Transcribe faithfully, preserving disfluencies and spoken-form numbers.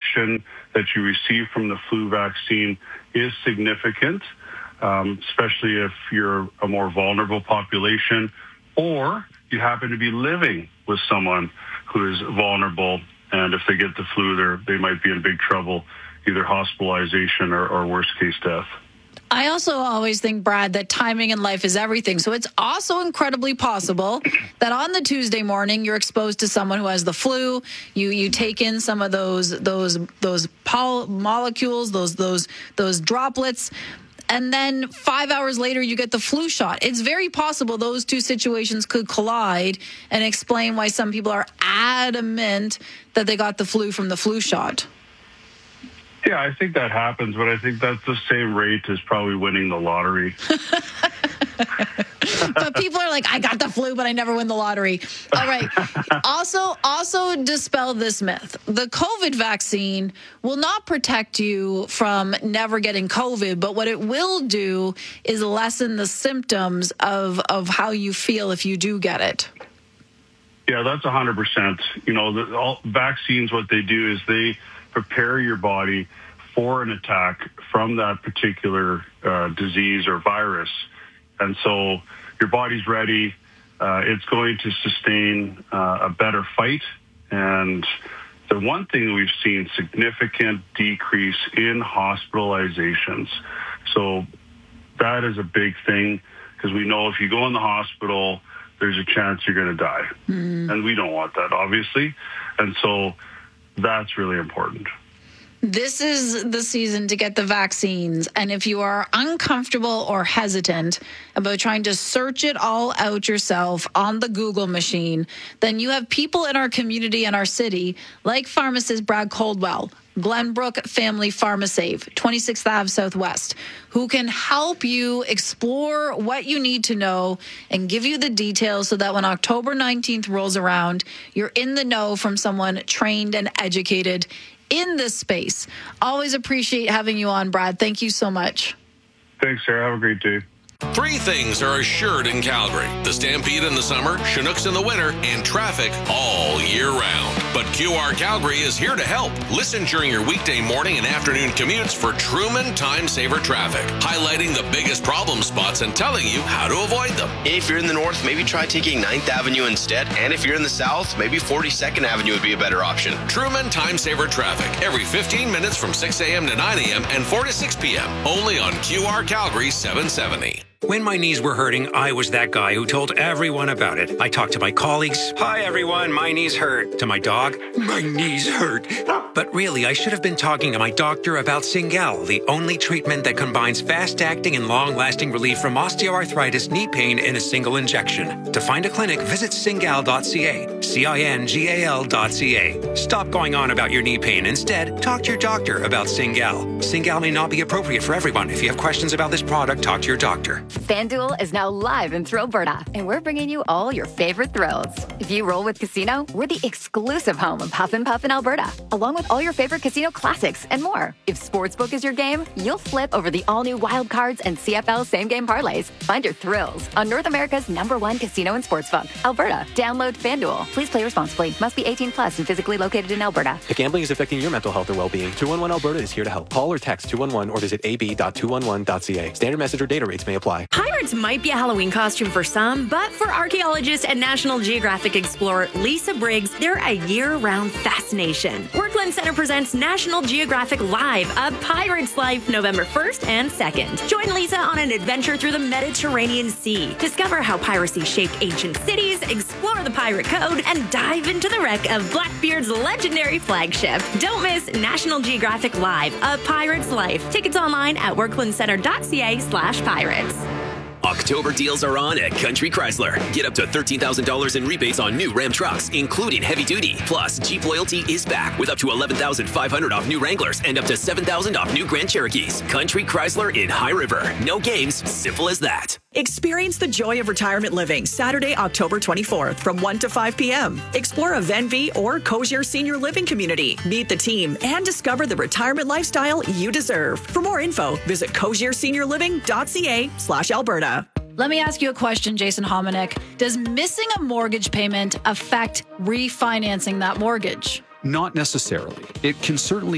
protection that you receive from the flu vaccine is significant, um, especially if you're a more vulnerable population or you happen to be living with someone who is vulnerable, and if they get the flu, they're, they might be in big trouble, either hospitalization or, or worst case death. I also always think, Brad, that timing in life is everything. So it's also incredibly possible that on the Tuesday morning you're exposed to someone who has the flu. You you take in some of those those those pol- molecules, those those those droplets, and then five hours later you get the flu shot. It's very possible those two situations could collide and explain why some people are adamant that they got the flu from the flu shot. Yeah, I think that happens, but I think that's the same rate as probably winning the lottery. But people are like, I got the flu, but I never win the lottery. All right. Also, also dispel this myth. The COVID vaccine will not protect you from never getting COVID, but what it will do is lessen the symptoms of, of how you feel if you do get it. Yeah, that's one hundred percent. You know, the, all vaccines, what they do is they prepare your body for an attack from that particular uh, disease or virus. And so your body's ready. Uh, it's going to sustain uh, a better fight. And the one thing we've seen, significant decrease in hospitalizations. So that is a big thing, because we know if you go in the hospital, there's a chance you're going to die. Mm. And we don't want that, obviously. And so that's really important. This is the season to get the vaccines. And if you are uncomfortable or hesitant about trying to search it all out yourself on the Google machine, then you have people in our community and our city, like pharmacist Brad Coldwell, Glenbrook Family PharmaSave, twenty-sixth Avenue Southwest, who can help you explore what you need to know and give you the details so that when October nineteenth rolls around, you're in the know from someone trained and educated in this space. Always appreciate having you on, Brad. Thank you so much. Thanks, Sarah. Have a great day. Three things are assured in Calgary: the Stampede in the summer, Chinooks in the winter, and traffic all year round. But Q R Calgary is here to help. Listen during your weekday morning and afternoon commutes for Truman Time Saver Traffic, highlighting the biggest problem spots and telling you how to avoid them. If you're in the north, maybe try taking ninth Avenue instead. And if you're in the south, maybe forty-second Avenue would be a better option. Truman Time Saver Traffic, every fifteen minutes from six a.m. to nine a.m. and four to six p.m. Only on Q R Calgary seven seventy. When my knees were hurting, I was that guy who told everyone about it. I talked to my colleagues. Hi, everyone. My knees hurt. To my dog. My knees hurt. But really, I should have been talking to my doctor about Cingal, the only treatment that combines fast-acting and long-lasting relief from osteoarthritis knee pain in a single injection. To find a clinic, visit cingal dot c a. C I N G A L dot C A. Stop going on about your knee pain. Instead, talk to your doctor about Cingal. Cingal may not be appropriate for everyone. If you have questions about this product, talk to your doctor. FanDuel is now live in Thrillberta, and we're bringing you all your favorite thrills. If you roll with Casino, we're the exclusive home of Huff and Puff in Alberta, along with all your favorite casino classics and more. If Sportsbook is your game, you'll flip over the all-new Wild Cards and C F L same-game parlays. Find your thrills on North America's number one casino and sportsbook, Alberta. Download FanDuel. Please play responsibly. Must be eighteen plus and physically located in Alberta. If gambling is affecting your mental health or well-being, two one one Alberta is here to help. Call or text two one one or visit a b dot two one one dot c a. Standard message or data rates may apply. Pirates might be a Halloween costume for some, but for archaeologist and National Geographic explorer Lisa Briggs, they're a year-round fascination. Workland Center presents National Geographic Live, A Pirate's Life, November first and second. Join Lisa on an adventure through the Mediterranean Sea. Discover how piracy shaped ancient cities, explore the pirate code, and dive into the wreck of Blackbeard's legendary flagship. Don't miss National Geographic Live, A Pirate's Life. Tickets online at workland center dot c a slash pirates. October deals are on at Country Chrysler. Get up to thirteen thousand dollars in rebates on new Ram trucks, including heavy duty. Plus, Jeep Loyalty is back with up to eleven thousand five hundred dollars off new Wranglers and up to seven thousand dollars off new Grand Cherokees. Country Chrysler in High River. No games, simple as that. Experience the joy of retirement living Saturday, October twenty-fourth from one to five p.m. Explore a Venvi or Cozier Senior Living community. Meet the team and discover the retirement lifestyle you deserve. For more info, visit cozier senior living dot c a slash Alberta. Let me ask you a question, Jason Hominick. Does missing a mortgage payment affect refinancing that mortgage? Not necessarily. It can certainly